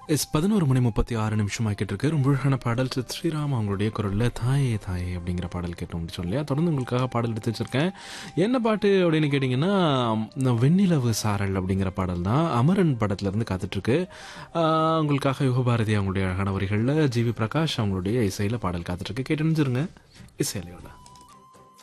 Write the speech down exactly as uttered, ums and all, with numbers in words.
S பதினொரு மணி முப்பத்தி ஆறு நிமிஷம் ஆக்கிட்டு இருக்கு. ரொம்ப அழகான பாடல் சித் ஸ்ரீராம் அவங்களுடைய குரலில் தாயே தாயே அப்படிங்கிற பாடல் கேட்டோம் முடிச்சோம் இல்லையா. தொடர்ந்து உங்களுக்காக பாடல் எடுத்து வச்சிருக்கேன். என்ன பாட்டு அப்படின்னு கேட்டிங்கன்னா, இந்த வெண்ணிலவு சாரல் அப்படிங்கிற பாடல் தான் அமரன் படத்துலேருந்து காத்துட்ருக்கு. உங்களுக்காக யுகபாரதி அவங்களுடைய அழகான வரிகளில் ஜிவி பிரகாஷ் அவங்களுடைய இசையில் பாடல் காத்துட்ருக்கு. கேட்டு நினைச்சிருங்க இசையிலையோட